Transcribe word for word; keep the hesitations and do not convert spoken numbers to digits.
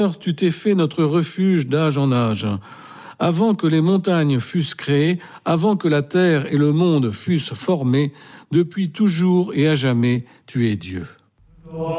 Tu t'es fait notre refuge d'âge en âge. Avant que les montagnes fussent créées, avant que la terre et le monde fussent formés, depuis toujours et à jamais, tu es Dieu.